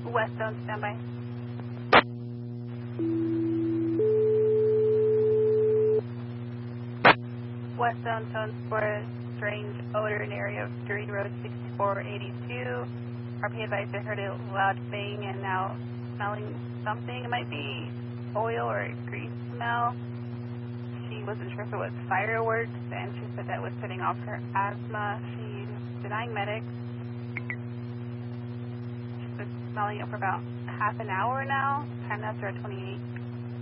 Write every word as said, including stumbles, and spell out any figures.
West zone, standby. West zone, zone for a strange odor in area of Drury Road sixty-four eighty-two. R P advisor heard a loud bang and now smelling something. It might be oil or grease smell. She wasn't sure if it was fireworks, and she said that was setting off her asthma. She's denying medics. She's been smelling it for about half an hour now. Time now zero twenty-eight.